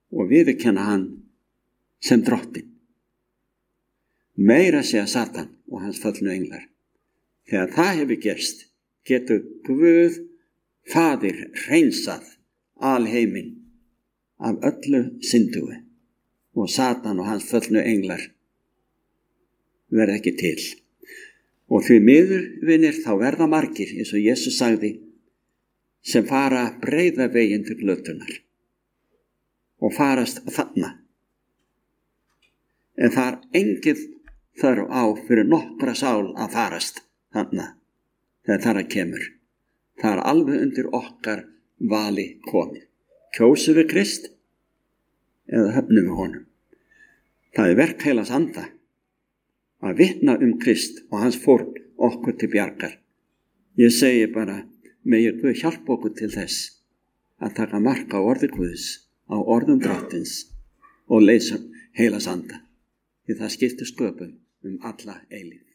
og viðurkenna hann sem drottinn. Meira segja Satan og hans fallnu englar. Þegar það hefur gerst, getur Guð Faðir hreinsað alheiminn af öllu syndugu og Satan og hans fallnu englar verða ekki til. Og því miður, vinir, þá verða margir, eins og Jesús sagði, sem fara breiða veginn til glötunar og farast þarna. En það engin þörf á fyrir nokkra sál að farast þarna þegar þar að kemur. Það alveg undir okkar vali komið. Kjósum við Krist eða höfnum við honum. Það verk Heilags Anda að vitna Krist og hans fórn okkur til bjargar. Ég segi bara, megi Guð hjálpa okkur til þess að taka mark á orði Guðs, á orðum drottins og leysa Heilags Anda. Því það skiptir sköpum alla eilífð.